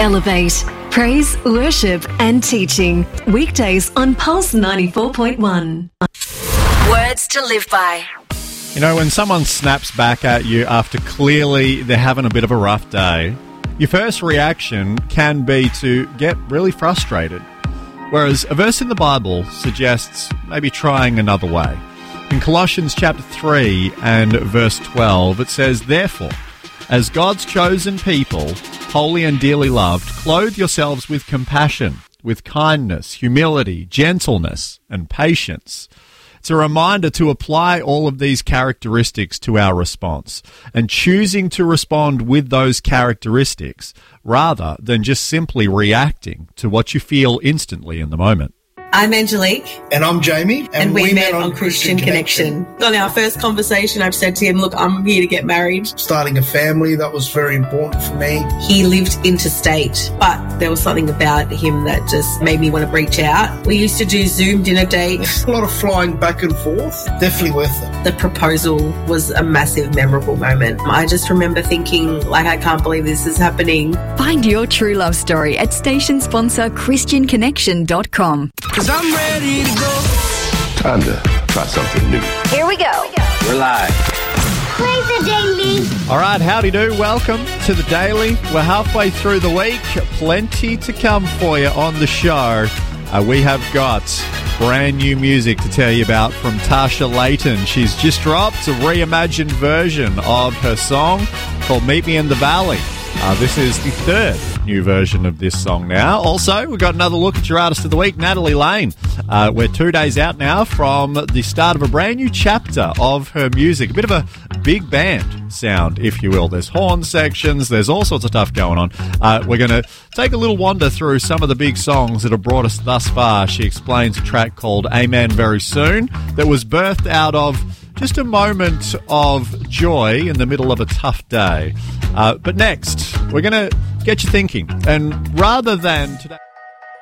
Elevate. Praise, worship and teaching. Weekdays on Pulse 94.1. Words to live by. You know, when someone snaps back at you after clearly they're having a bit of a rough day, your first reaction can be to get really frustrated. Whereas a verse in the Bible suggests maybe trying another way. In Colossians chapter 3 and verse 12, it says, "Therefore, as God's chosen people, holy and dearly loved, clothe yourselves with compassion, with kindness, humility, gentleness, and patience." It's a reminder to apply all of these characteristics to our response and choosing to respond with those characteristics rather than just simply reacting to what you feel instantly in the moment. I'm Angelique. And I'm Jamie. And we met on Christian Connection. On our first conversation, I've said to him, look, I'm here to get married. Starting a family, that was very important for me. He lived interstate, but there was something about him that just made me want to reach out. We used to do Zoom dinner dates. A lot of flying back and forth. Definitely worth it. The proposal was a massive, memorable moment. I just remember thinking, like, I can't believe this is happening. Find your true love story at station sponsor ChristianConnection.com. I'm ready to go. Time to try something new. Here we go. We're live. Play the daily. All right, howdy do. Welcome to the Daily. We're halfway through the week. Plenty to come for you on the show. We have got brand new music to tell you about from Tasha Layton. She's just dropped a reimagined version of her song called Meet Me in the Valley. This is the third new version of this song now. Also, we've got another look at your artist of the week, Natalie Lane. We're 2 days out now from the start of a brand new chapter of her music. A bit of a big band sound, if you will. There's horn sections, there's all sorts of stuff going on. We're going to take a little wander through some of the big songs that have brought us thus far. She explains a track called Amen Very Soon that was birthed out of just a moment of joy in the middle of a tough day. But next, we're going to get you thinking. And rather than today...